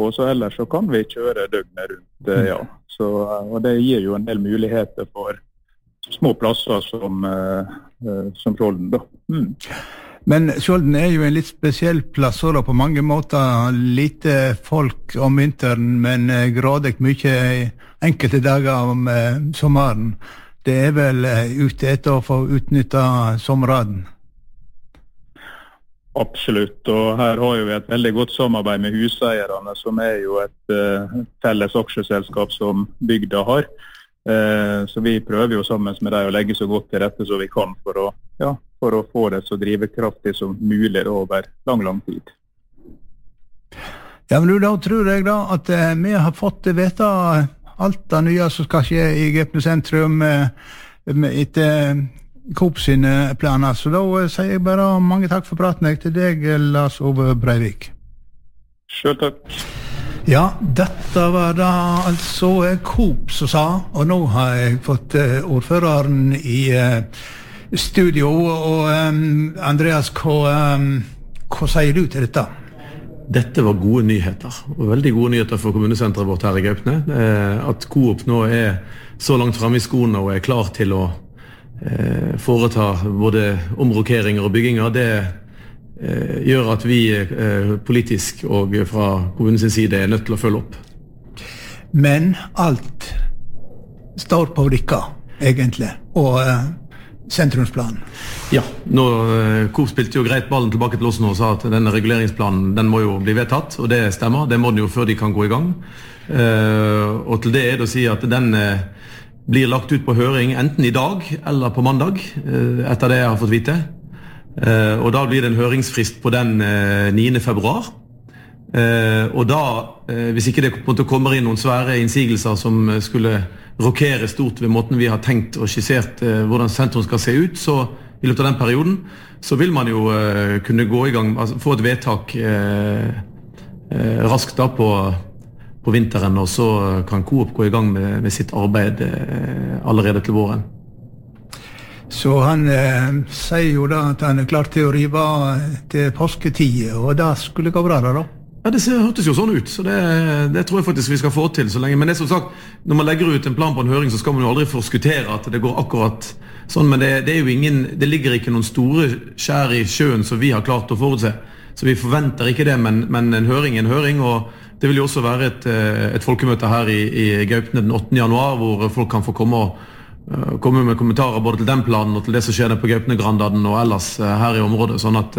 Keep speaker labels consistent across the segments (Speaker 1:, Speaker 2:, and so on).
Speaker 1: på, så ellers så kan vi kjøre døgnet rundt, ja. Så, og det gir jo en del muligheter for små plasser som Skjolden da.
Speaker 2: Men Skjolden jo en litt spesiell plass, og da på mange måter lite folk om vinteren, men grådig mye enkelte dager om sommeren. Det vel ute etter å få utnyttet sommerraden?
Speaker 1: Absolutt, og her har jo vi et veldig godt samarbeid med huseierne, som jo et felles aksjeselskap som bygda har. Så vi prøver jo sammen med deg å legge så godt til rette som vi kan for å få det så drivekraftig som mulig over lang tid.
Speaker 2: Ja, men da tror jeg da at vi har fått vite alt det nye som skal skje i Gaupne sentrum etter Coop sine planer. Så da sier jeg bare mange takk for praten til deg, Lars Ove Breivik.
Speaker 1: Selv takk.
Speaker 2: Ja, dette var da altså Coop som sa, og nå har jeg fått ordføreren i studio, og Andreas, hva sier du til dette?
Speaker 3: Dette var gode nyheter, og veldig gode nyheter for kommunesenteret vårt her i Gaupne. At Coop nå så langt fremme i skoene og klar til å foreta både omrokeringer og bygginger, det gjør at vi politisk og fra kommunens side nødt til å følge opp.
Speaker 2: Men alt står på rikka, egentlig, og sentrumsplanen.
Speaker 3: Ja, Coop spilte jo greit ballen tilbake til oss nå og sa at denne reguleringsplanen, den må jo bli vedtatt, og det stemmer, det må den jo før de kan gå i gang. Og til det det å si at den blir lagt ut på høring enten i dag eller på mandag, etter det jeg har fått vite. Og da blir det en høringsfrist på den 9. februar. Og da, hvis ikke det kommer inn noen svære innsigelser som skulle rokere stort ved måten vi har tenkt og skissert hvordan sentrum skal se ut, så i løpet av den perioden, så vil man jo kunne gå i gang, altså få et vedtak raskt da på vinteren, og så kan Coop gå i gang med sitt arbeid allerede til våren.
Speaker 2: Så han sier jo da at han klar til å rive til påsketid, og da skulle det gå bra da?
Speaker 3: Ja, det hørtes jo sånn ut, så det tror jeg faktisk vi skal få til så lenge. Men det som sagt, når man legger ut en plan på en høring, så skal man jo aldri forskuttere at det går akkurat sånn, men det jo det ligger ikke noen store skjær i sjøen som vi har klart å forutse. Så vi forventer ikke det, men en høring, og det vil jo også være et folkemøte her i Gaupne den 8. januar, hvor folk kan få komme med kommentarer både til den planen og til det som skjer på Gaupne-Grandaden og ellers her i området, sånn at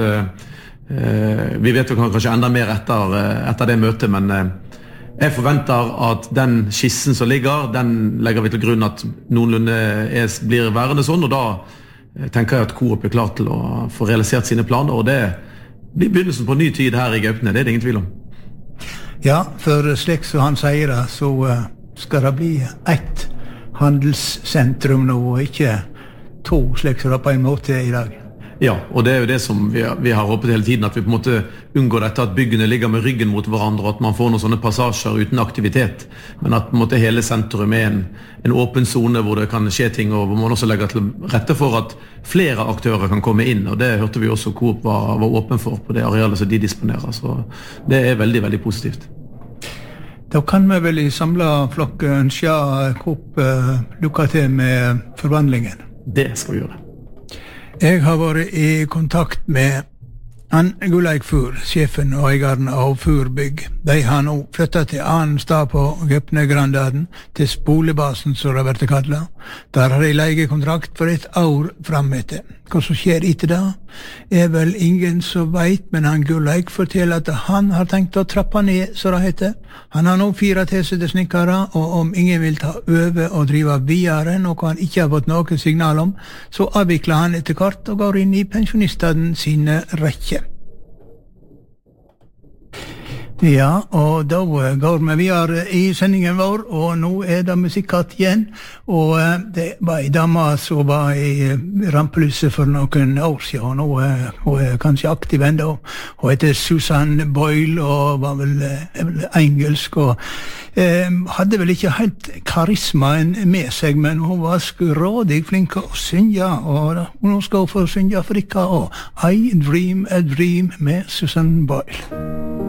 Speaker 3: vi vet jo kanskje enda mer etter det møtet, men jeg forventer at den skissen som ligger, den legger vi til grunn at noenlunde blir værende sånn, og da tenker jeg at Coop klar til å få realisert sine planer, og det blir begynnelsen på ny tid her i Gaupne, det det ingen tvil om.
Speaker 2: Ja, for slik som han sier det, så skal det bli ett handelssentrum nå, og ikke to, slik som det på en måte i dag.
Speaker 3: Ja, og det jo det som vi har håpet hele tiden, at vi på en måte unngår dette at byggene ligger med ryggen mot hverandre, og at man får noen sånne passasjer uten aktivitet, men at på en måte hele sentrum en åpen zone hvor det kan skje ting, og hvor man også legger til rette for at flere aktører kan komme inn, og det hørte vi også Coop var åpen for på det arealet som de disponerer, så det veldig, veldig positivt.
Speaker 2: Da kan vi vel i samlet flokk ønske Coop lykke til med forvandlingen.
Speaker 3: Det skal vi gjøre.
Speaker 2: Jeg har vært i kontakt med Gullaug Fur, sjefen og eieren av Furbygg. De har nå flyttet til annen stad på Gaupne-Grandaden, til Spolebasen, som det har vært kallet. Der har de leiekontrakt for 1 år fremetter. Hva som skjer etter det, vel ingen som vet, men han Gullaug forteller at han har tenkt å trappe ned, så det heter. Han har nå 4 tilsette snikkere, og om ingen vil ta over og drive videre, noe han ikke har fått noe signal om, så avvikler han etter hvert og går inn i pensjonistene sine rekker. Ja, og da går vi videre i sendingen vår, og nå det musikkatt igjen, og det var en dame som var i rampelyset for noen år siden, og hun kanskje aktiv enda. Hun heter Susan Boyle, og var vel engelsk, og hadde vel ikke helt karismaen med seg, men hun var skrådig flink å synge, og nå skal hun få synge for dere, og I Dream a Dream med Susan Boyle.